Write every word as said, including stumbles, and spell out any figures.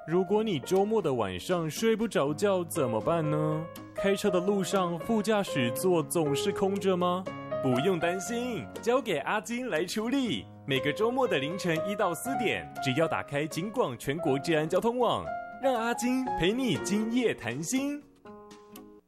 如果你周末的晚上睡不着觉怎么办呢？开车的路上副驾驶座总是空着吗？不用担心，交给阿金来处理。每个周末的凌晨一到四点，只要打开警广全国治安交通网，让阿金陪你今夜谈心。